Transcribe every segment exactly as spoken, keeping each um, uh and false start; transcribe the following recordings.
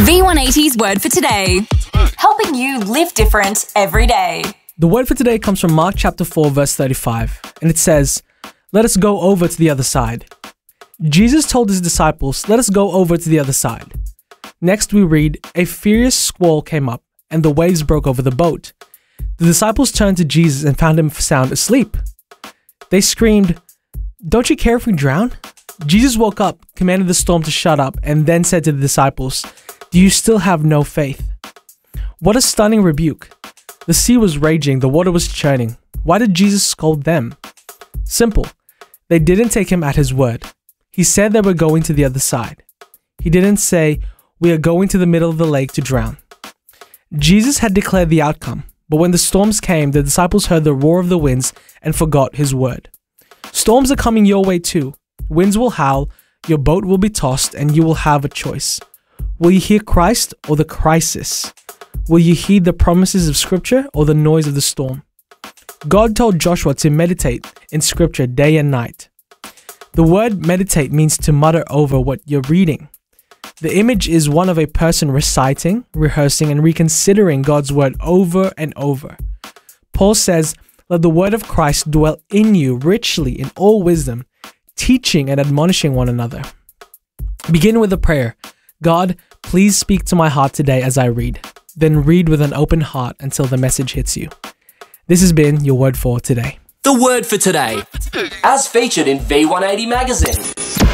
V one eighty's Word for Today, helping you live different every day. The word for today comes from Mark chapter four, verse thirty-five, and it says, "Let us go over to the other side." Jesus told his disciples, "Let us go over to the other side." Next we read, "A furious squall came up, and the waves broke over the boat. The disciples turned to Jesus and found him sound asleep. They screamed, 'Don't you care if we drown?' Jesus woke up, commanded the storm to shut up, and then said to the disciples, 'Do you still have no faith?' What a stunning rebuke. The sea was raging, the water was churning. Why did Jesus scold them? Simple. They didn't take him at his word. He said they were going to the other side. He didn't say, 'We are going to the middle of the lake to drown.' Jesus had declared the outcome, but when the storms came, the disciples heard the roar of the winds and forgot his word. Storms are coming your way too. Winds will howl, your boat will be tossed, and you will have a choice. Will you hear Christ or the crisis? Will you heed the promises of Scripture or the noise of the storm? God told Joshua to meditate in Scripture day and night. The word meditate means to mutter over what you're reading. The image is one of a person reciting, rehearsing, and reconsidering God's word over and over. Paul says, "Let the word of Christ dwell in you richly in all wisdom, teaching and admonishing one another." Begin with a prayer. God, please speak to my heart today as I read. Then read with an open heart until the message hits you. This has been your Word for Today. The Word for Today, as featured in V one eighty magazine.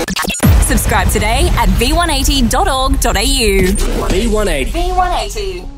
Subscribe today at v one eighty dot org dot a u. V one eighty. V one eighty.